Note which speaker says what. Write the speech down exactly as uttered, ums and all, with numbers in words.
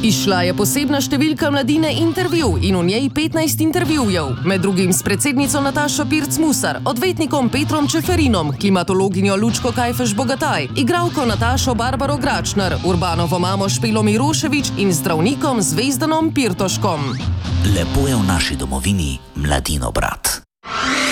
Speaker 1: Izšla je posebna številka Mladine Intervju in v njej petnajst intervjujev, med drugim s predsednico Natašo Pirc-Musar, odvetnikom Petrom Čeferinom, klimatologinjo Lučko Kajfež-Bogataj, igralko Natašo Barbaro Gračner, Urbanovo mamo Špelo Mirošević in zdravnikom Zvezdanom Pirtoškom.
Speaker 2: Lepo je v naši domovini, Mladinobrat.